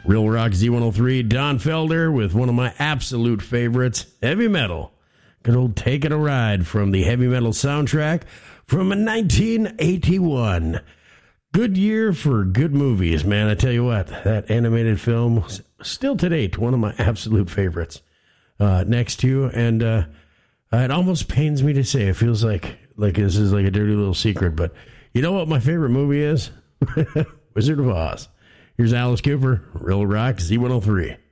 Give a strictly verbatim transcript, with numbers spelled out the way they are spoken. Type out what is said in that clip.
Real Rock Z one oh three, Don Felder with one of my absolute favorites, Heavy Metal. Good old Taking a Ride from the Heavy Metal soundtrack from nineteen eighty-one. Good year for good movies, man. I tell you what, that animated film, still to date, one of my absolute favorites. Uh, next to you, and uh, it almost pains me to say, it feels like like this is like a dirty little secret, but you know what my favorite movie is? Wizard of Oz. Here's Alice Cooper, Real Rock Z one oh three.